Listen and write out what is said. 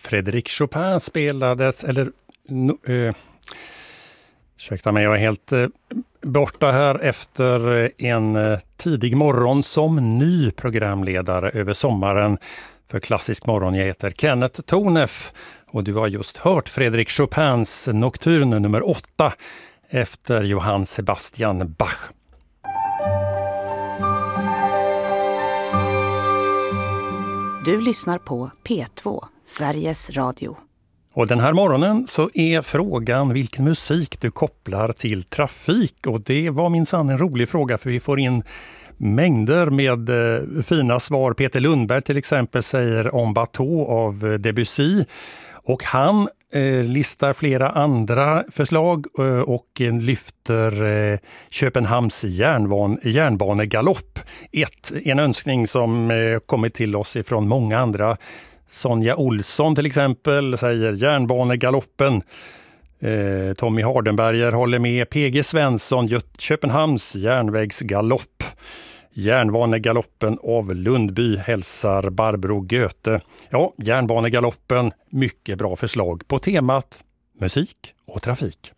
Frédéric Chopin spelades, ursäkta mig, jag är helt borta här efter en tidig morgon som ny programledare över sommaren för Klassisk morgon. Jag heter Kenneth Tornef och du har just hört Frédéric Chopins Nocturne nummer 8 efter Johann Sebastian Bach. Du lyssnar på P2, Sveriges Radio. Och den här morgonen så är frågan vilken musik du kopplar till trafik. Och det var minsann en rolig fråga, för vi får in mängder med fina svar. Peter Lundberg till exempel säger om Bateau av Debussy. Och han listar flera andra förslag och lyfter Köpenhamns järnbanegalopp. En önskning som kommit till oss ifrån många andra. Sonja Olsson till exempel säger järnbanegaloppen. Tommy Hardenberger håller med. PG Svensson, Köpenhamns järnvägsgalopp. Järnbanegaloppen av Lundby hälsar Barbro Göte. Ja, järnbanegaloppen, mycket bra förslag på temat musik och trafik.